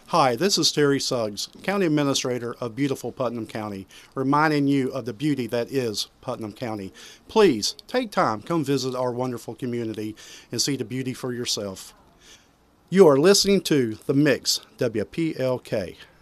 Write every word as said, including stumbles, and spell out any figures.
Hi, this is Terry Suggs, County Administrator of beautiful Putnam County, reminding you of the beauty that is Putnam County. Please take time, come visit our wonderful community and see the beauty for yourself. You are listening to The Mix, W P L K.